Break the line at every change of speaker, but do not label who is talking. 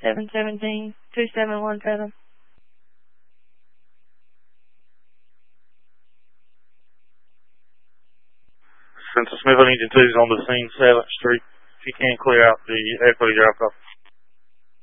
717-2717.
Central Smith, I need you 2's on the scene, 7th Street. If you can, clear out the equity drop-off.